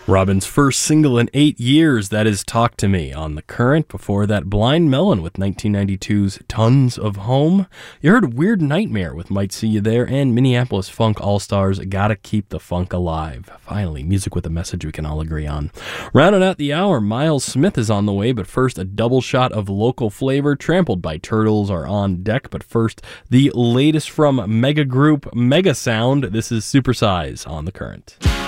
Robin's first single in 8 years, that is Talk to Me on The Current. Before that, Blind Melon with 1992's Tons of Home. You heard Weird Nightmare with Might See You There, and Minneapolis Funk All-Stars, Gotta Keep the Funk Alive. Finally, music with a message we can all agree on. Rounding out the hour, Miles Smith is on the way, but first, a double shot of local flavor. Trampled by Turtles are on deck, but first, the latest from mega group Mega Sound. This is Supersize on The Current.